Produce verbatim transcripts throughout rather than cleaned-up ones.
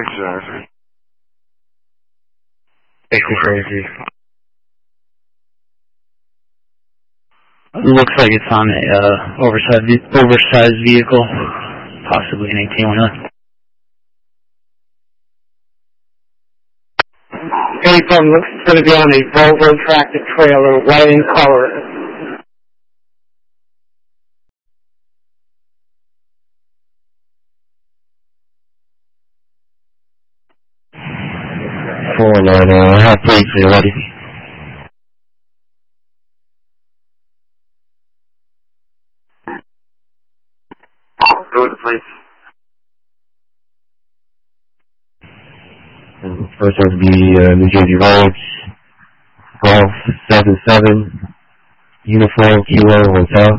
Exactly. It's crazy. Looks like it's on a uh, oversized oversized vehicle, possibly an eighteen wheeler. Anything looks going to be on a Volvo tractor trailer, white in color. Four nine, I have plates already. Go to the place. First one would be uh, New Jersey Roads, twelve seven seven, Uniform Kilo Hotel.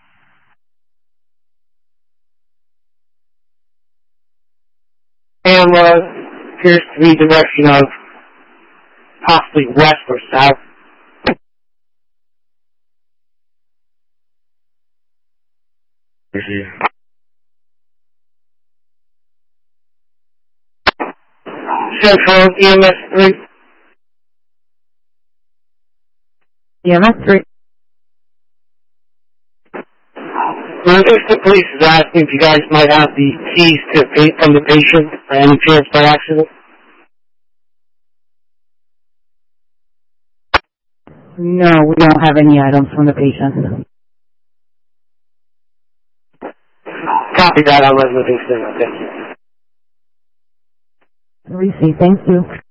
And uh, appears to be direction of possibly west or south. Central E M S three. E M S three. Well, if the police is asking if you guys might have the keys to pa- from the patient by any chance by accident. No, we don't have any items from the patient. Copy that. I'll let the thing stay. Thank you. Receive. Thank you.